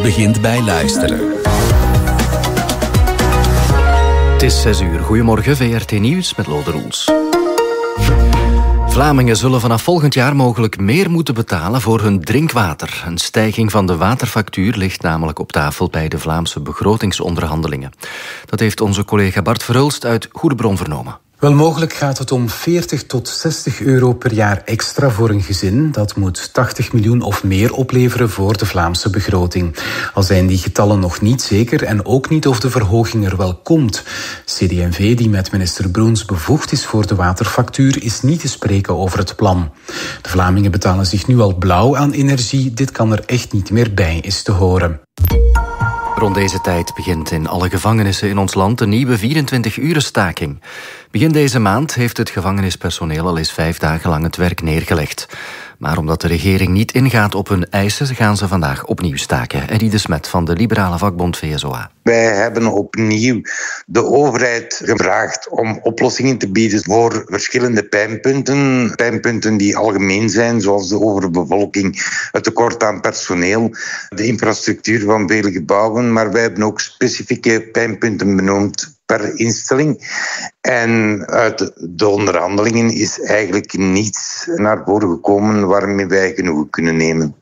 begint bij luisteren. Het is 6 uur. Goedemorgen, VRT Nieuws met Lode Roels. Vlamingen zullen vanaf volgend jaar mogelijk meer moeten betalen voor hun drinkwater. Een stijging van de waterfactuur ligt namelijk op tafel bij de Vlaamse begrotingsonderhandelingen. Dat heeft onze collega Bart Verhulst uit Goede Bron vernomen. Wel, mogelijk gaat het om 40 tot 60 euro per jaar extra voor een gezin. Dat moet 80 miljoen of meer opleveren voor de Vlaamse begroting. Al zijn die getallen nog niet zeker en ook niet of de verhoging er wel komt. CD&V, die met minister Broens bevoegd is voor de waterfactuur, is niet te spreken over het plan. De Vlamingen betalen zich nu al blauw aan energie. Dit kan er echt niet meer bij, is te horen. Rond deze tijd begint in alle gevangenissen in ons land een nieuwe 24-uren staking. Begin deze maand heeft het gevangenispersoneel al eens 5 dagen lang het werk neergelegd. Maar omdat de regering niet ingaat op hun eisen, gaan ze vandaag opnieuw staken. Eddie de Smet van de liberale vakbond VSOA. Wij hebben opnieuw de overheid gevraagd om oplossingen te bieden voor verschillende pijnpunten. Pijnpunten die algemeen zijn, zoals de overbevolking, het tekort aan personeel, de infrastructuur van vele gebouwen. Maar wij hebben ook specifieke pijnpunten benoemd per instelling. En uit de onderhandelingen is eigenlijk niets naar voren gekomen waarmee wij genoegen kunnen nemen.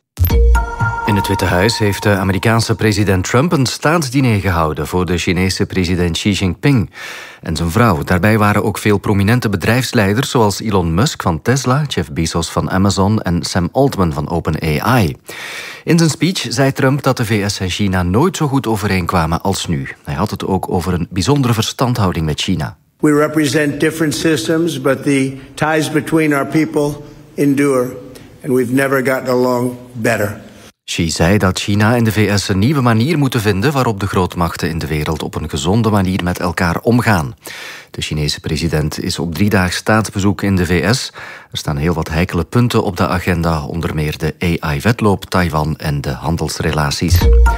In het Witte Huis heeft de Amerikaanse president Trump een staatsdiner gehouden voor de Chinese president Xi Jinping en zijn vrouw. Daarbij waren ook veel prominente bedrijfsleiders zoals Elon Musk van Tesla, Jeff Bezos van Amazon en Sam Altman van OpenAI. In zijn speech zei Trump dat de VS en China nooit zo goed overeenkwamen als nu. Hij had het ook over een bijzondere verstandhouding met China. We represent different systems, but the ties between our people endure, and we've never gotten along better. Xi zei dat China en de VS een nieuwe manier moeten vinden waarop de grootmachten in de wereld op een gezonde manier met elkaar omgaan. De Chinese president is op 3-daags staatsbezoek in de VS. Er staan heel wat heikele punten op de agenda, onder meer de AI-wetloop, Taiwan en de handelsrelaties.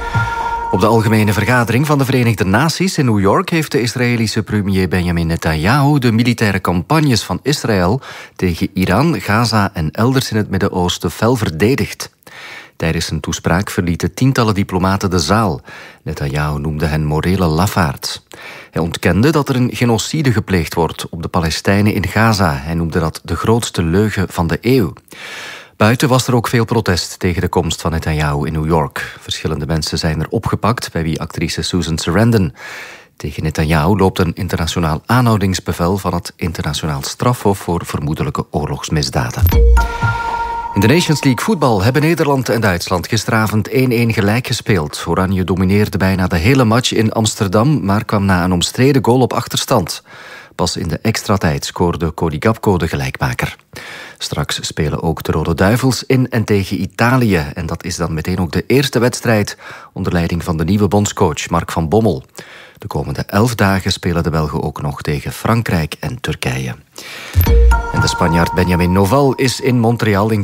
Op de algemene vergadering van de Verenigde Naties in New York heeft de Israëlische premier Benjamin Netanyahu de militaire campagnes van Israël tegen Iran, Gaza en elders in het Midden-Oosten fel verdedigd. Tijdens zijn toespraak verlieten tientallen diplomaten de zaal. Netanyahu noemde hen morele lafaards. Hij ontkende dat er een genocide gepleegd wordt op de Palestijnen in Gaza. Hij noemde dat de grootste leugen van de eeuw. Buiten was er ook veel protest tegen de komst van Netanyahu in New York. Verschillende mensen zijn er opgepakt, bij wie actrice Susan Sarandon. Tegen Netanyahu loopt een internationaal aanhoudingsbevel van het Internationaal Strafhof voor vermoedelijke oorlogsmisdaden. In de Nations League voetbal hebben Nederland en Duitsland gisteravond 1-1 gelijk gespeeld. Oranje domineerde bijna de hele match in Amsterdam, maar kwam na een omstreden goal op achterstand. Pas in de extra tijd scoorde Cody Gakpo de gelijkmaker. Straks spelen ook de Rode Duivels in en tegen Italië. En dat is dan meteen ook de eerste wedstrijd onder leiding van de nieuwe bondscoach Mark van Bommel. De komende 11 dagen spelen de Belgen ook nog tegen Frankrijk en Turkije. En de Spanjaard Benjamin Noval is in Montreal in